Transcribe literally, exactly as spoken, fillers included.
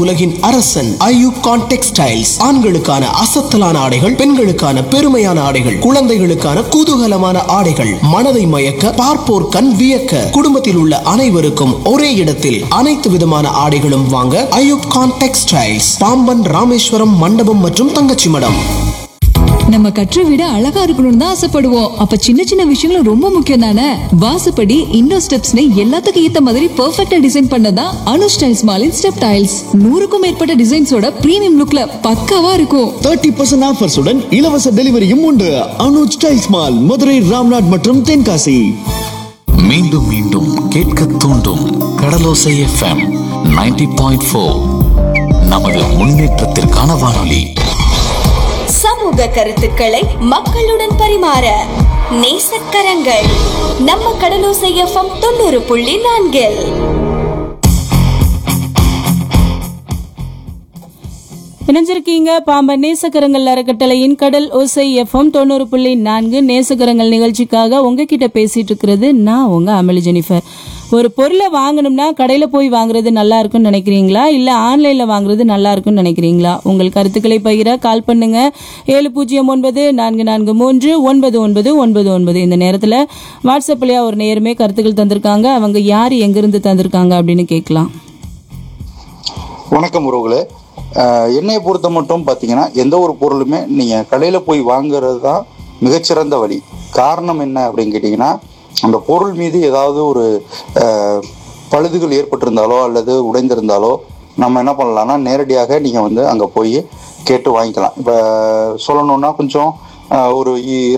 உலகின் அரசன் ஐயூகான் டெக்ஸ்டைல்ஸ். ஆண்களுக்கான அசத்தலான ஆடைகள், பெண்களுக்கான பெருமையான ஆடைகள், குழந்தைகளுக்கான குதூகலமான ஆடைகள், மனதை மயக்க பார்ப்போர் கண் வியக்க, குடும்பத்தில் உள்ள அனைவருக்கும் ஒரே இடத்தில் அனைத்து விதமான ஆடைகளும் வாங்க ஐயூகான் டெக்ஸ்டைல்ஸ், பாம்பன், ராமேஸ்வரம், மண்டபம் மற்றும் தங்கச்சி மடம். நம்ம கற்ற விட அழகா இருக்கணும்னு தான் ஆசைப்படுவோம். அப்ப சின்ன சின்ன விஷயங்களும் ரொம்ப முக்கியம் தானே. வாசப்படி, இண்டோ ஸ்டெப்ஸ்னு எல்லாத்துக்கும் ஏத்த மாதிரி பெர்ஃபெக்ட்டா டிசைன் பண்ணதான் அனு ஸ்டைல்ஸ் மாலின் ஸ்டெப் டைல்ஸ். நூறுக்கும் மேற்பட்ட டிசைன்ஸோட பிரீமியம் லுக்ல பக்காவா இருக்கும். தேர்ட்டி பர்சன்ட் ஆஃபர்ஸுடன் இலவச டெலிவரியும் உண்டு. அனு ஸ்டைல்ஸ் மால், மதுரை, ராம்நாட் மற்றும் தென்காசி. மீண்டும் மீண்டும் கேட்க தூண்டும் கடலோசை எஃப்எம் நைன்டி பாயிண்ட் ஃபோர். நமது முன்னேற்றத்திற்கான வானொலி. சமூக கருத்துக்களை மக்களுடன் பரிமாற நேசக்கரங்கள் நம்ம கடலோசை எஃப்எம் தொண்ணூறு புள்ளி நான்கில். இணைஞ்சிருக்கீங்க பாம்பன் நேசக்கரங்கள் அறக்கட்டளையின் கடல் ஓசை எஃப்எம் தொண்ணூறு புள்ளி நான்கு நேசக்கரங்கள் நிகழ்ச்சிக்காக உங்ககிட்ட பேசிட்டு இருக்கிறது நான் உங்க அமளி ஜெனிஃபர். ஒரு பொருளை வாங்கணும்னா கடையில போய் வாங்குறது நல்லா இருக்கும்னு நினைக்கிறீங்களா, இல்ல ஆன்லைன்ல வாங்குறது நல்லா இருக்கும்னு நினைக்கிறீங்களா? உங்கள் கருத்துக்களை பகிர கால் பண்ணுங்க ஏழு பூஜ்ஜியம் ஒன்பது நான்கு நான்கு மூன்று ஒன்பது ஒன்பது ஒன்பது ஒன்பது. இந்த நேரத்துல வாட்ஸ்அப்லயா ஒரு நேரமே கருத்துக்கள் தந்திருக்காங்க. அவங்க யாரு எங்கிருந்து தந்திருக்காங்க அப்படின்னு கேட்கலாம். வணக்கம் உறவுகளே. என்னையை பொறுத்த மட்டும் பார்த்தீங்கன்னா எந்த ஒரு பொருளுமே நீங்கள் கடையில் போய் வாங்குறது தான் மிகச்சிறந்த வழி. காரணம் என்ன அப்படின்னு கேட்டிங்கன்னா, அந்த பொருள் மீது ஏதாவது ஒரு பழுதுகள் ஏற்பட்டிருந்தாலோ அல்லது உடைந்திருந்தாலோ நம்ம என்ன பண்ணலாம்னா நேரடியாக நீங்கள் வந்து அங்கே போய் கேட்டு வாங்கிக்கலாம். இப்போ சொல்லணுன்னா கொஞ்சம் ஒரு